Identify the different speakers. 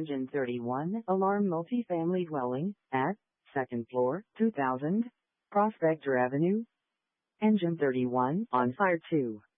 Speaker 1: Engine 31, alarm multifamily dwelling, at 2nd floor, 2000, Prospector Avenue. Engine 31, on fire 2.